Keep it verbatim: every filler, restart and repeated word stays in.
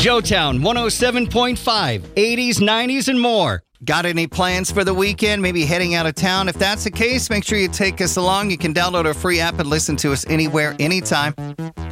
Joetown one oh seven point five, eighties, nineties, and more. Got any plans for the weekend? Maybe heading out of town? If that's the case, make sure you take us along. You can download our free app and listen to us anywhere, anytime.